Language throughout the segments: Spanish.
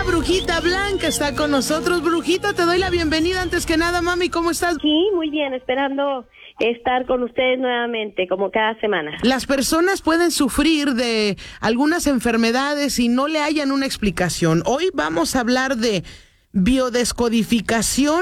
Brujita Blanca está con nosotros. Brujita, te doy la bienvenida antes que nada, mami. ¿Cómo estás? Sí, muy bien, esperando estar con ustedes nuevamente, como cada semana. Las personas pueden sufrir de algunas enfermedades y no le hallan una explicación. Hoy vamos a hablar de biodescodificación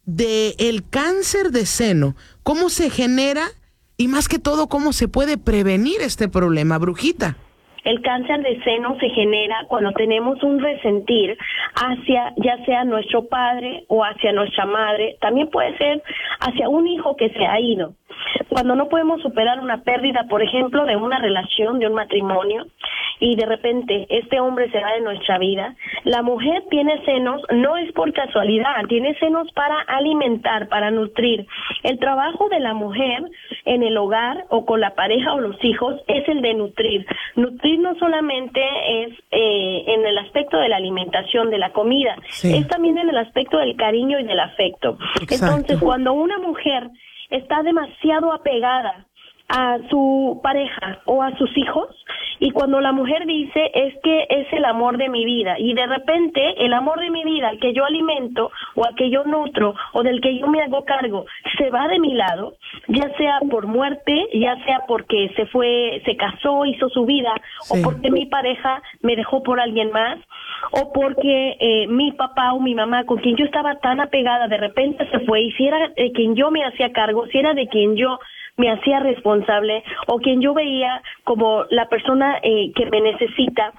del cáncer de seno. ¿Cómo se genera? Y más que todo, ¿cómo se puede prevenir este problema, Brujita? El cáncer de seno se genera cuando tenemos un resentir hacia, ya sea nuestro padre o hacia nuestra madre, también puede ser hacia un hijo que se ha ido. Cuando no podemos superar una pérdida, por ejemplo, de una relación, de un matrimonio, y de repente este hombre se va de nuestra vida, la mujer tiene senos, no es por casualidad, tiene senos para alimentar, para nutrir. El trabajo de la mujer en el hogar o con la pareja o los hijos es el de nutrir. Nutrir no solamente es en el aspecto de la alimentación, de la comida, sí, es también en el aspecto del cariño y del afecto. Exacto. Entonces, cuando una mujer está demasiado apegada a su pareja o a sus hijos, y cuando la mujer dice es que es el amor de mi vida, y de repente el amor de mi vida, al que yo alimento o al que yo nutro o del que yo me hago cargo, se va de mi lado, ya sea por muerte, ya sea porque se fue, se casó, hizo su vida, sí, o porque mi pareja me dejó por alguien más, o porque mi papá o mi mamá, con quien yo estaba tan apegada, de repente se fue, y si era de quien yo me hacía cargo, si era de quien yo me hacía responsable, o quien yo veía como la persona que me necesita,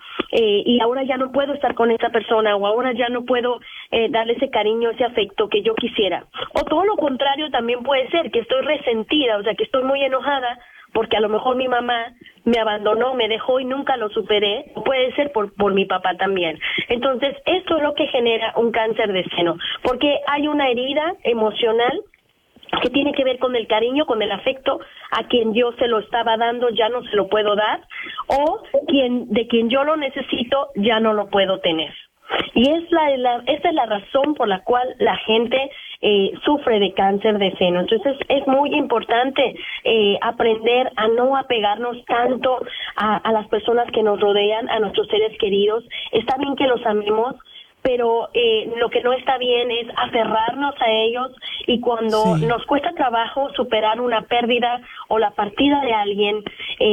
y ahora ya no puedo estar con esa persona, o ahora ya no puedo darle ese cariño, ese afecto que yo quisiera. O todo lo contrario también puede ser, que estoy resentida, o sea, que estoy muy enojada, porque a lo mejor mi mamá me abandonó, me dejó y nunca lo superé. Puede ser por mi papá también. Entonces, esto es lo que genera un cáncer de seno, porque hay una herida emocional que tiene que ver con el cariño, con el afecto, a quien yo se lo estaba dando ya no se lo puedo dar, o de quien yo lo necesito ya no lo puedo tener. Y esa es la razón por la cual la gente sufre de cáncer de seno. Entonces es muy importante aprender a no apegarnos tanto a las personas que nos rodean, a nuestros seres queridos. Está bien que los amemos, pero lo que no está bien es aferrarnos a ellos, y cuando sí, nos cuesta trabajo superar una pérdida o la partida de alguien,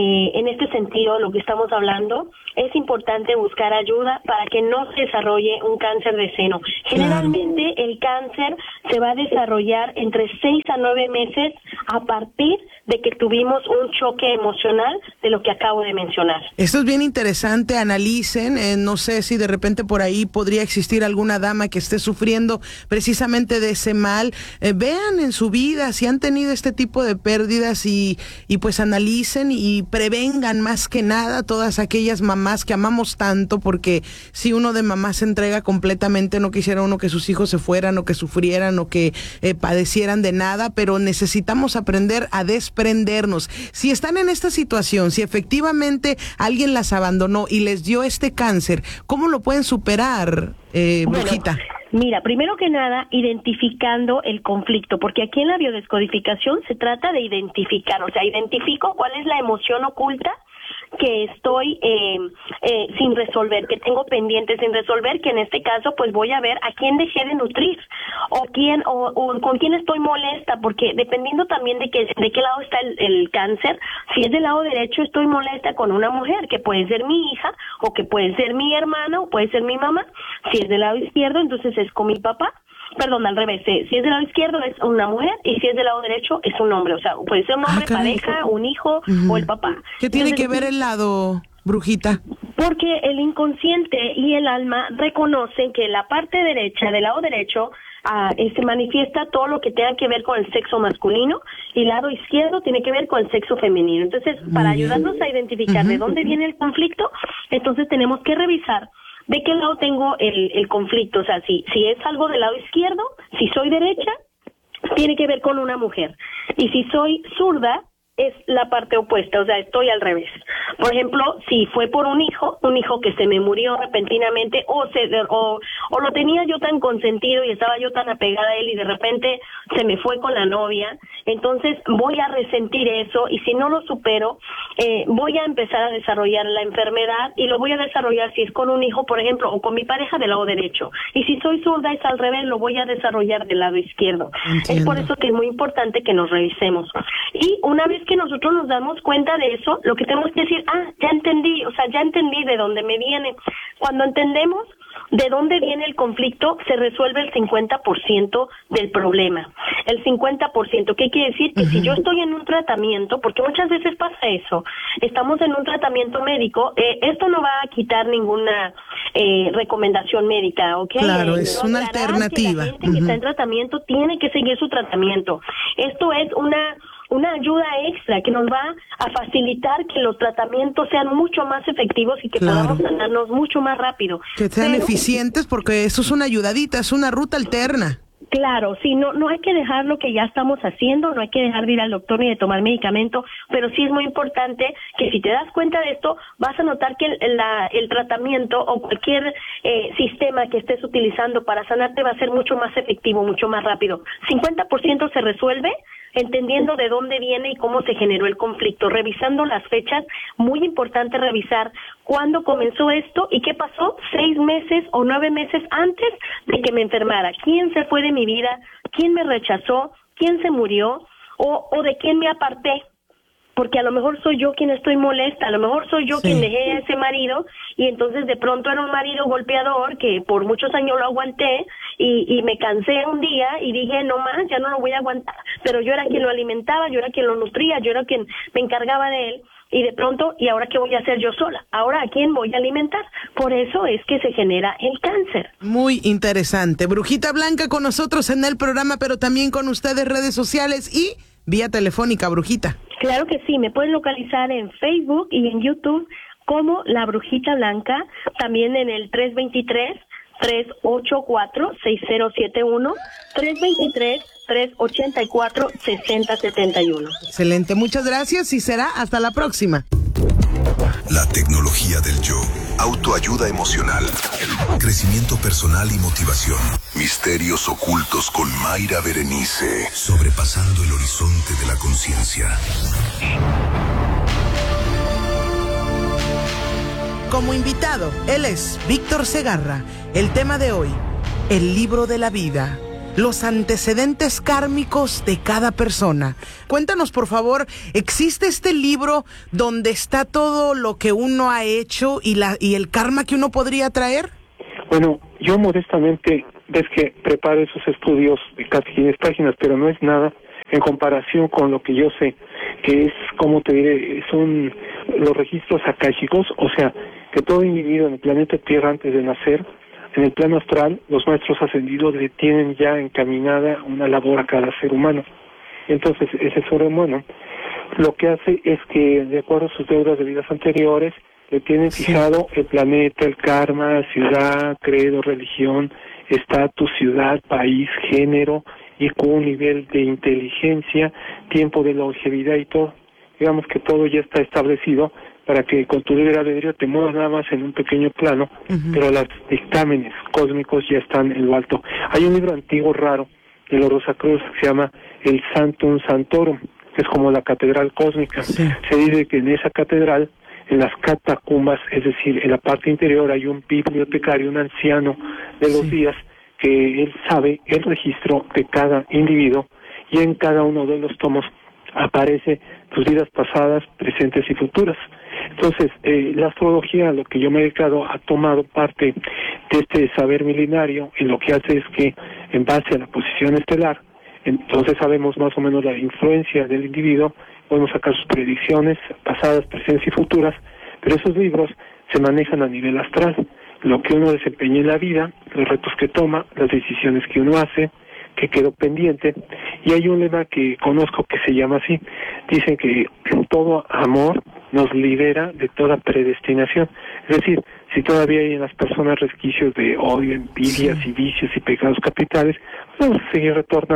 en este sentido, lo que estamos hablando, es importante buscar ayuda para que no se desarrolle un cáncer de seno. Generalmente el cáncer se va a desarrollar entre 6 a 9 meses a partir de que tuvimos un choque emocional de lo que acabo de mencionar. Esto es bien interesante, analicen, no sé si de repente por ahí podría existir alguna dama que esté sufriendo precisamente de ese mal. Vean en su vida si han tenido este tipo de pérdidas y pues analicen y prevengan más que nada todas aquellas mamás que amamos tanto, porque si uno de mamá se entrega completamente, no quisiera uno que sus hijos se fueran o que sufrieran o que padecieran de nada, pero necesitamos aprender a desprendernos. Si están en esta situación, si efectivamente alguien las abandonó y les dio este cáncer, ¿cómo lo pueden superar, Brujita? Bueno, mira, primero que nada, identificando el conflicto, porque aquí en la biodescodificación se trata de identificar, o sea, identifico cuál es la emoción oculta que estoy sin resolver, que tengo pendiente sin resolver, que en este caso pues voy a ver a quién dejé de nutrir, o con quién estoy molesta, porque dependiendo también de qué lado está el cáncer, si es del lado derecho estoy molesta con una mujer, que puede ser mi hija, o que puede ser mi hermana, o puede ser mi mamá. Si es del lado izquierdo, entonces es con mi papá. Perdón, al revés, si es del lado izquierdo es una mujer, y si es del lado derecho es un hombre, o sea, puede ser un hombre, pareja, un hijo, o el papá. ¿Qué tiene que ver el lado, Brujita? Porque el inconsciente y el alma reconocen que la parte derecha, del lado derecho, se manifiesta todo lo que tenga que ver con el sexo masculino, y el lado izquierdo tiene que ver con el sexo femenino. Entonces, para ayudarnos a identificar de dónde viene el conflicto, entonces tenemos que revisar de qué lado tengo el conflicto. O sea, si es algo del lado izquierdo, si soy derecha, tiene que ver con una mujer. Y si soy zurda, es la parte opuesta, o sea, estoy al revés. Por ejemplo, si fue por un hijo que se me murió repentinamente, o lo tenía yo tan consentido y estaba yo tan apegada a él y de repente se me fue con la novia, entonces voy a resentir eso, y si no lo supero, voy a empezar a desarrollar la enfermedad, y lo voy a desarrollar si es con un hijo, por ejemplo, o con mi pareja del lado derecho, y si soy zurda es al revés, lo voy a desarrollar del lado izquierdo. Entiendo. Es por eso que es muy importante que nos revisemos. Y una vez que nosotros nos damos cuenta de eso, lo que tenemos que decir, ya entendí, ya entendí de dónde me viene. Cuando entendemos de dónde viene el conflicto, se resuelve el 50% del problema. El 50%, ¿qué quiere decir? Que si yo estoy en un tratamiento, porque muchas veces pasa eso, estamos en un tratamiento médico, esto no va a quitar ninguna recomendación médica, ¿ok? Claro, es una alternativa. La gente que está en tratamiento tiene que seguir su tratamiento. Esto es una ayuda extra que nos va a facilitar que los tratamientos sean mucho más efectivos y que podamos sanarnos mucho más rápido. Que sean eficientes, porque eso es una ayudadita, es una ruta alterna. Claro, sí, no hay que dejar lo que ya estamos haciendo, no hay que dejar de ir al doctor ni de tomar medicamento, pero sí es muy importante que si te das cuenta de esto, vas a notar que el tratamiento o cualquier sistema que estés utilizando para sanarte va a ser mucho más efectivo, mucho más rápido. 50% se resuelve entendiendo de dónde viene y cómo se generó el conflicto, revisando las fechas. Muy importante revisar cuándo comenzó esto y qué pasó 6 meses o 9 meses antes de que me enfermara. ¿Quién se fue de mi vida? ¿Quién me rechazó? ¿Quién se murió? ¿O de quién me aparté? Porque a lo mejor soy yo quien estoy molesta, a lo mejor soy yo quien dejé a ese marido, y entonces de pronto era un marido golpeador que por muchos años lo aguanté, y me cansé un día y dije, no más, ya no lo voy a aguantar, pero yo era quien lo alimentaba, yo era quien lo nutría, yo era quien me encargaba de él, y de pronto, ¿y ahora qué voy a hacer yo sola? ¿Ahora a quién voy a alimentar? Por eso es que se genera el cáncer. Muy interesante. Brujita Blanca con nosotros en el programa, pero también con ustedes redes sociales y vía telefónica, Brujita. Claro que sí, me pueden localizar en Facebook y en YouTube como La Brujita Blanca, también en el 323-384-6071, 323-384-6071. Excelente, muchas gracias y será hasta la próxima. La tecnología del yo. Autoayuda emocional. Crecimiento personal y motivación. Misterios ocultos con Mayra Berenice. Sobrepasando el horizonte de la conciencia. Como invitado, él es Víctor Segarra. El tema de hoy, el libro de la vida. Los antecedentes kármicos de cada persona. Cuéntanos, por favor, ¿existe este libro donde está todo lo que uno ha hecho y el karma que uno podría traer? Bueno, yo modestamente, ves que preparo esos estudios de casi 500 páginas, pero no es nada en comparación con lo que yo sé, que es, como te diré, son los registros akáshicos, o sea, que todo individuo en el planeta Tierra antes de nacer, en el plano astral, los maestros ascendidos le tienen ya encaminada una labor a cada ser humano. Entonces, ese ser humano lo que hace es que, de acuerdo a sus deudas de vidas anteriores, le tienen fijado el planeta, el karma, ciudad, credo, religión, estatus, ciudad, país, género, y con un nivel de inteligencia, tiempo de longevidad y todo. Digamos que todo ya está establecido para que con tu libre albedrío te muevas nada más en un pequeño plano, pero los dictámenes cósmicos ya están en lo alto. Hay un libro antiguo raro de los Rosacruz que se llama el Sanctum Sanctorum, que es como la catedral cósmica. Se dice que en esa catedral, en las catacumbas, es decir, en la parte interior hay un bibliotecario, un anciano de los días, que él sabe el registro de cada individuo, y en cada uno de los tomos aparece tus vidas pasadas, presentes y futuras. Entonces, la astrología, a lo que yo me he dedicado, ha tomado parte de este saber milenario, y lo que hace es que, en base a la posición estelar, entonces sabemos más o menos la influencia del individuo, podemos sacar sus predicciones pasadas, presentes y futuras, pero esos libros se manejan a nivel astral, lo que uno desempeña en la vida, los retos que toma, las decisiones que uno hace, que quedó pendiente, y hay un lema que conozco que se llama así, dicen que todo amor nos libera de toda predestinación, es decir, si todavía hay en las personas resquicios de odio, envidias y vicios y pecados capitales, vamos a seguir retornando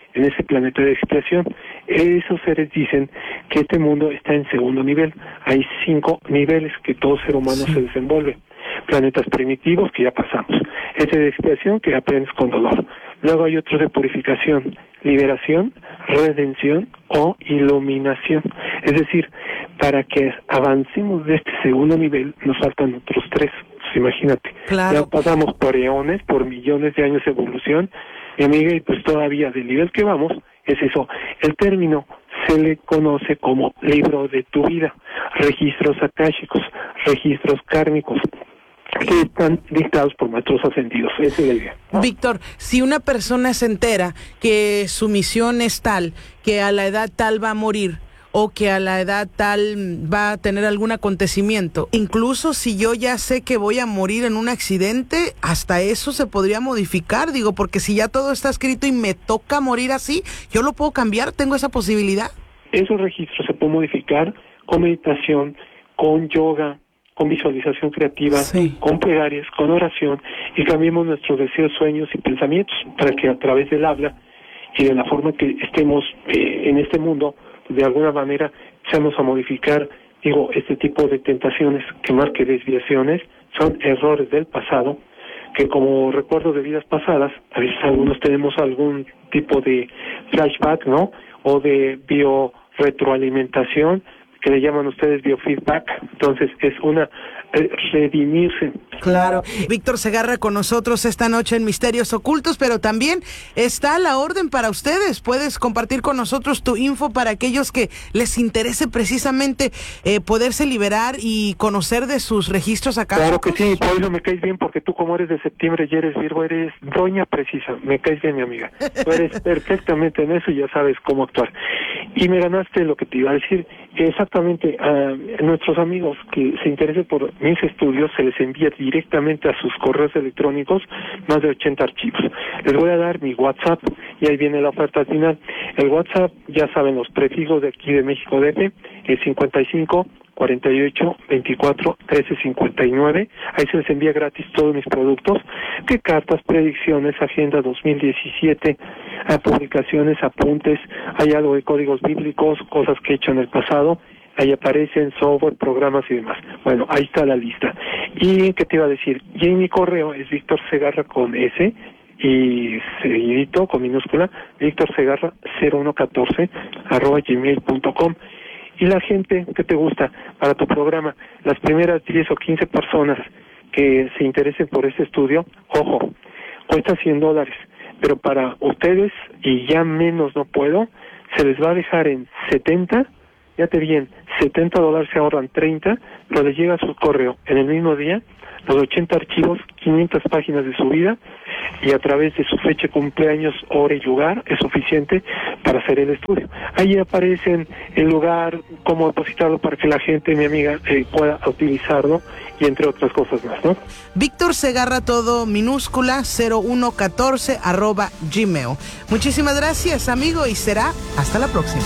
en ese planeta de expiación. Esos seres dicen que este mundo está en segundo nivel. Hay 5 niveles que todo ser humano se desenvuelve. Planetas primitivos, que ya pasamos. Este de expiación, que aprendes con dolor. Luego hay otro de purificación, liberación, redención o iluminación. Es decir, para que avancemos de este segundo nivel, nos faltan otros 3. Pues imagínate, claro. Ya pasamos por eones, por millones de años de evolución, mi amiga, y pues todavía del nivel que vamos, es eso. El término se le conoce como libro de tu vida, registros akáshicos, registros kármicos, que están dictados por maestros ascendidos. Esa es la idea, ¿no? Víctor, si una persona se entera que su misión es tal, que a la edad tal va a morir, o que a la edad tal va a tener algún acontecimiento, incluso si yo ya sé que voy a morir en un accidente, hasta eso se podría modificar, digo, porque si ya todo está escrito y me toca morir así, ¿yo lo puedo cambiar? ¿Tengo esa posibilidad? Esos registros se pueden modificar con meditación, con yoga, con visualización creativa, sí, con plegarias, con oración, y cambiemos nuestros deseos, sueños y pensamientos para que a través del habla y de la forma que estemos en este mundo, de alguna manera empezamos a modificar, este tipo de tentaciones que más que desviaciones son errores del pasado, que como recuerdo de vidas pasadas, a veces algunos tenemos algún tipo de flashback, ¿no? O de biorretroalimentación, que le llaman ustedes biofeedback. Entonces es una redimirse. Claro. Víctor Segarra con nosotros esta noche en Misterios Ocultos, pero también está a la orden para ustedes. Puedes compartir con nosotros tu info para aquellos que les interese precisamente poderse liberar y conocer de sus registros acá. Claro que sí, por eso me caes bien, porque tú como eres de septiembre y eres Virgo, eres doña precisa. Me caes bien, mi amiga. Tú eres perfectamente en eso y ya sabes cómo actuar. Y me ganaste lo que te iba a decir. Exactamente, a nuestros amigos que se interesen por mis estudios, se les envía directamente a sus correos electrónicos más de 80 archivos. Les voy a dar mi WhatsApp y ahí viene la oferta al final. El WhatsApp, ya saben, los prefijos de aquí de México DF, es 55 48 24 13 59. Ahí se les envía gratis todos mis productos, que cartas, predicciones, agenda 2017, a publicaciones, apuntes, hay algo de códigos bíblicos, cosas que he hecho en el pasado. Ahí aparecen software, programas y demás. Bueno, ahí está la lista. ¿Y qué te iba a decir? Y en mi correo es Víctor Segarra con S y seguidito con minúscula, Víctor Segarra 0114 @gmail.com. Y la gente que te gusta para tu programa, las primeras 10 o 15 personas que se interesen por este estudio, ojo, cuesta $100, pero para ustedes, y ya menos no puedo, se les va a dejar en 70, fíjate bien, $70 se ahorran 30, pero les llega a su correo en el mismo día, los 80 archivos, 500 páginas de su vida, y a través de su fecha de cumpleaños, hora y lugar, es suficiente para hacer el estudio. Ahí aparecen el lugar, cómo depositarlo para que la gente, mi amiga, pueda utilizarlo, y entre otras cosas más, ¿no? Víctor Segarra, todo minúscula, 0114 @gmail. Muchísimas gracias, amigo, y será hasta la próxima.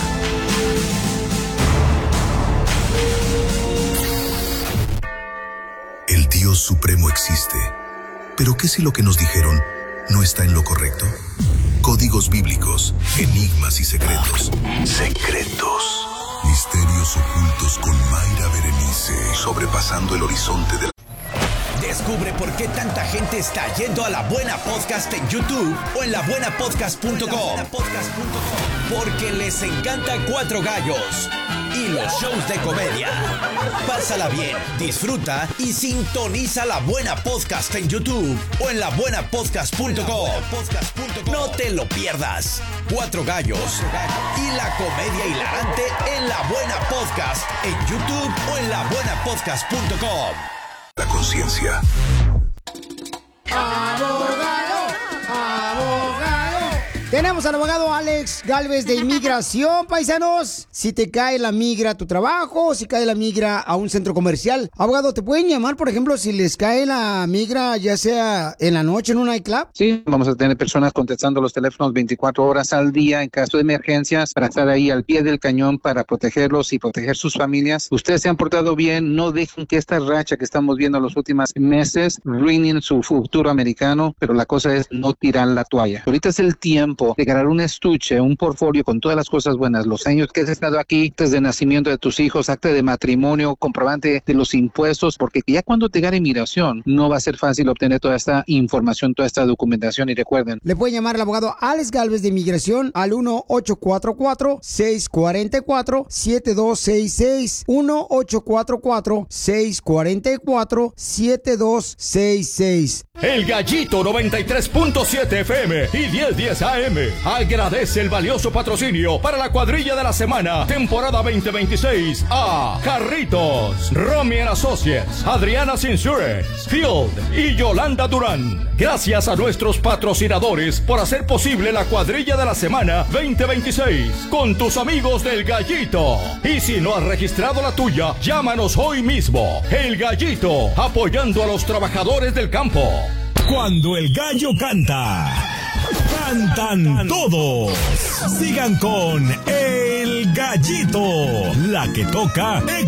El Dios Supremo existe. ¿Pero qué si lo que nos dijeron no está en lo correcto? Códigos bíblicos, enigmas y secretos. Secretos. Misterios ocultos con Mayra Berenice. Sobrepasando el horizonte de la... Descubre por qué tanta gente está yendo a La Buena Podcast en YouTube o en labuenapodcast.com. Porque les encanta Cuatro Gallos y los shows de comedia. Pásala bien, disfruta y sintoniza La Buena Podcast en YouTube o en labuenapodcast.com. No te lo pierdas. Cuatro Gallos y la comedia hilarante en La Buena Podcast en YouTube o en labuenapodcast.com. La conciencia. Abogado, abogado. Tenemos al abogado Alex Gálvez de Inmigración, paisanos. Si te cae la migra a tu trabajo, si cae la migra a un centro comercial. Abogado, ¿te pueden llamar, por ejemplo, si les cae la migra, ya sea en la noche en un nightclub? Sí, vamos a tener personas contestando los teléfonos 24 horas al día en caso de emergencias para estar ahí al pie del cañón para protegerlos y proteger sus familias. Ustedes se han portado bien, no dejen que esta racha que estamos viendo en los últimos meses ruinen su futuro americano, pero la cosa es no tirar la toalla. Ahorita es el tiempo tiempo de ganar un estuche, un portfolio con todas las cosas buenas, los años que has estado aquí, actas de nacimiento de tus hijos, acta de matrimonio, comprobante de los impuestos, porque ya cuando te gane inmigración no va a ser fácil obtener toda esta información, toda esta documentación. Y recuerden, le pueden llamar al abogado Alex Gálvez de Inmigración al 1-844-644-7266, 1-844-644-7266. El Gallito 93.7 FM y 1010 AM agradece el valioso patrocinio para la cuadrilla de la semana, temporada 2026 a Jarritos, Romy & Associates, Adriana's Insurance, Field y Yolanda Durán. Gracias a nuestros patrocinadores por hacer posible la cuadrilla de la semana 2026 con tus amigos del Gallito. Y si no has registrado la tuya, llámanos hoy mismo. El Gallito, apoyando a los trabajadores del campo. Cuando el gallo canta, cantan todos. Sigan con El Gallito, la que toca